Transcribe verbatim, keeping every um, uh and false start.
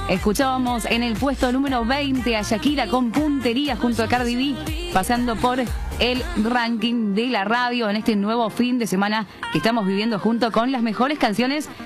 Escuchábamos en el puesto número veinte a Shakira con Puntería junto a Cardi B, pasando por el ranking de la radio en este nuevo fin de semana que estamos viviendo junto con las mejores canciones